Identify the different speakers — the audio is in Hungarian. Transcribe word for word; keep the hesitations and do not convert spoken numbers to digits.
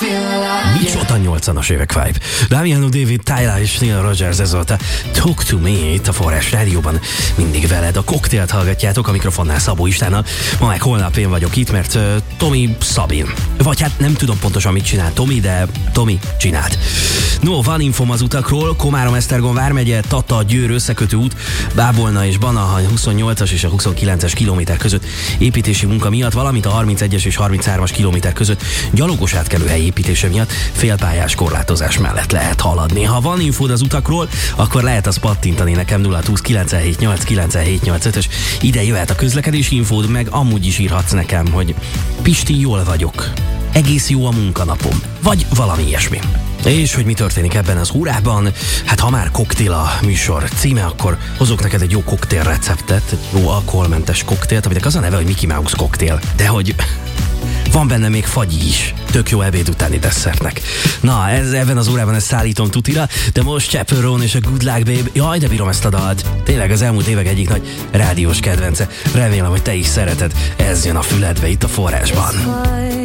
Speaker 1: Micsoda nyolcvanas évek vibe. Damiano David, Tyler és Neil Rogers, ez volt a Talk to Me itt a Forrás Rádióban. Mindig veled. A koktélt hallgatjátok, a mikrofonnál Szabó Istvánnal. Ma meg holnap én vagyok itt, mert uh, Tomi Szabin. Vagy hát nem tudom pontosan mit csinál Tomi, de Tomi csinált. No, van infom az utakról. Komárom-Esztergom vármegye, Tata, Győr összekötő út, Bábolna és Banaha huszonnyolcas és a huszonkilences kilométer között építési munka miatt, valamint a harmincegyes és harmincháromas kilométer között gyalogos átkelőhely építése miatt félpályás korlátozás mellett lehet haladni. Ha van infód az utakról, akkor lehet az pattintani nekem nulla húsz kilencvenhét nyolc kilencvenhét nyolcvanötös. Ide jöhet a közlekedési infód, meg amúgy is írhatsz nekem, hogy Pisti, jól vagyok, egész jó a munkanapom, vagy valami ilyesmi. És hogy mi történik ebben az órában? Hát ha már koktél a műsor címe, akkor hozok neked egy jó koktél receptet, egy jó alkoholmentes koktélt, aminek az a neve, hogy Mickey Mouse koktél. De hogy van benne még fagyi is. Tök jó ebéd utáni desszertnek. Na, ez, ebben az órában ezt szállítom tutira, de most Chaperone és a Good Luck Babe. Jaj, de bírom ezt a dalt. Tényleg az elmúlt évek egyik nagy rádiós kedvence. Remélem, hogy te is szereted. Ez jön a füledbe itt a Forrásban.